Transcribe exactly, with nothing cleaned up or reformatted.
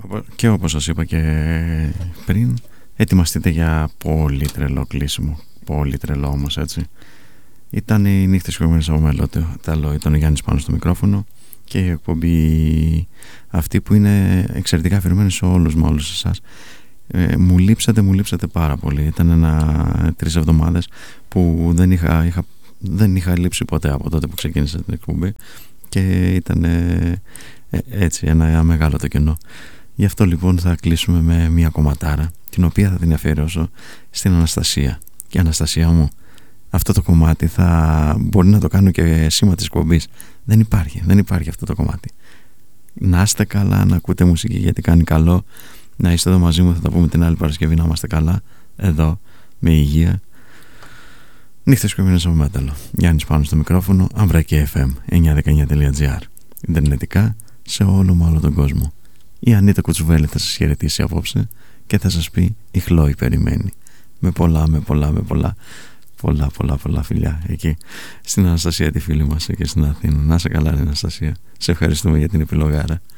Και όπως σας είπα και πριν, ετοιμαστείτε για πολύ τρελό κλείσιμο. Πολύ τρελό όμως, έτσι. Ήταν οι νύχτες χειμώνες από Μελόταλο, ήταν ο Γιάννης πάνω στο μικρόφωνο και η εκπομπή αυτή που είναι εξαιρετικά αφιερωμένη σε όλους με όλους εσάς. Ε, μου λείψατε, μου λείψατε πάρα πολύ. Ήταν ένα τρεις εβδομάδες που δεν είχα, είχα, δεν είχα λείψει ποτέ από τότε που ξεκίνησα την εκπομπή και ήταν ε, ε, έτσι ένα μεγάλο το κενό. Γι' αυτό λοιπόν θα κλείσουμε με μια κομματάρα, την οποία θα την αφιερώσω στην Αναστασία. Και Αναστασία μου, αυτό το κομμάτι θα μπορεί να το κάνω και σήμα της εκπομπής. Δεν υπάρχει, δεν υπάρχει αυτό το κομμάτι. Να είστε καλά, να ακούτε μουσική γιατί κάνει καλό. Να είστε εδώ μαζί μου, θα τα πούμε την άλλη Παρασκευή, να είμαστε καλά, εδώ, με υγεία. Νύχτες χειμώνες από Μέταλλο. Γιάννης πάνω στο μικρόφωνο, Αμβρακή εφ εμ εννιακόσια δεκαεννιά τελεία τζι άρ. Ιντερνετικά σε όλο με όλο τον κόσμο. Η Ανίτα Κουτσουβέλη θα σας χαιρετήσει απόψε και θα σας πει η Χλόη περιμένει. Με πολλά, με πολλά, με πολλά, πολλά, πολλά, πολλά φιλιά εκεί στην Αναστασία τη φίλη μας εκεί στην Αθήνα. Να είσαι καλά, ρε Αναστασία. Σε ευχαριστούμε για την επιλογάρα.